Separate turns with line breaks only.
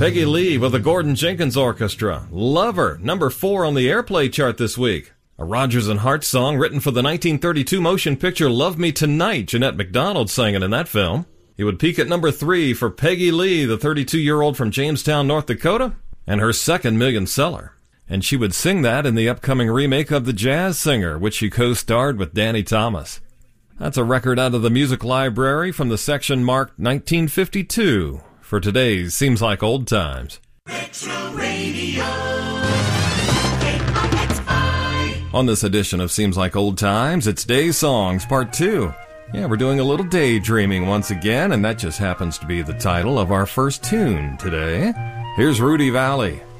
Peggy Lee with the Gordon Jenkins Orchestra. Lover, number 4 on the airplay chart this week. A Rodgers and Hart song written for the 1932 motion picture Love Me Tonight. Jeanette MacDonald sang it in that film. It would peak at number 3 for Peggy Lee, the 32-year-old from Jamestown, North Dakota, and her second million seller. And she would sing that in the upcoming remake of The Jazz Singer, which she co-starred with Danny Thomas. That's a record out of the music library from the section marked 1952 for today's Seems Like Old Times.
Retro Radio.
On this edition of Seems Like Old Times, it's Day Songs Part 2. Yeah, we're doing a little daydreaming once again, and that just happens to be the title of our first tune today. Here's Rudy Valley.